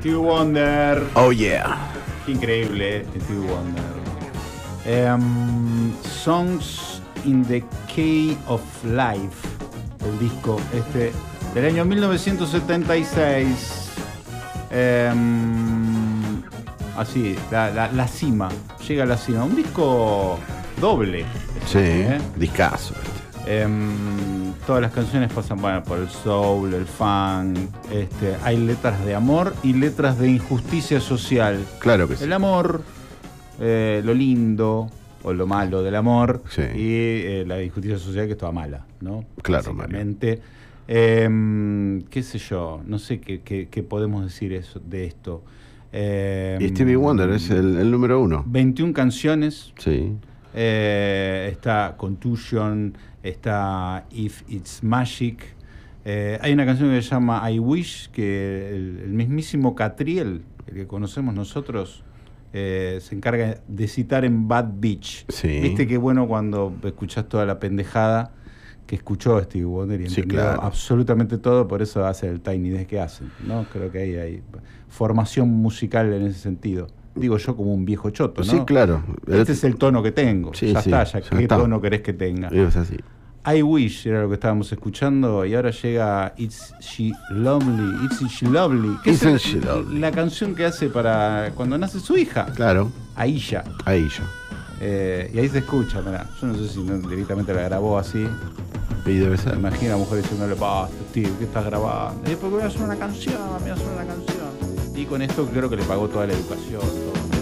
Stevie Wonder. Oh yeah. Qué increíble, Stevie Wonder. Songs in the Key of Life, el disco del año 1976. Así, la cima, llega a la cima. Un disco doble. Sí, discazo. Todas las canciones pasan por el soul, el funk. Hay letras de amor y letras de injusticia social. Claro que sí. El amor, lo lindo o lo malo del amor, sí. Y la injusticia social, que es toda mala, ¿no? Claro, básicamente. Qué sé yo, no sé qué podemos decir de esto. Y Stevie Wonder es el número 1. 21 canciones. Sí. Está Contusion, está If It's Magic. Hay una canción que se llama I Wish, que el mismísimo Catriel, el que conocemos nosotros, se encarga de citar en Bad Beach. Sí. Viste qué bueno cuando escuchás toda la pendejada que escuchó Stevie Wonder y entendió absolutamente todo, por eso hace el Tiny Desk que hacen, ¿no? Creo que ahí hay formación musical en ese sentido. Digo yo como un viejo choto, ¿no? Sí, claro. Este es el tono que tengo. Sí, ya sí, está, ¿qué tono querés que tenga? Es así. I Wish era lo que estábamos escuchando y ahora llega It's She Lovely. It's She Lovely. Que es la canción que hace para cuando nace su hija. Claro. Aisha. Aisha. Y ahí se escucha, mirá. Yo no sé si directamente la grabó así. Y debe ser. Imagina a la mujer diciéndole, basta, Steve, ¿qué estás grabando? Y después voy a hacer una canción, Y con esto creo que le pagó toda la educación.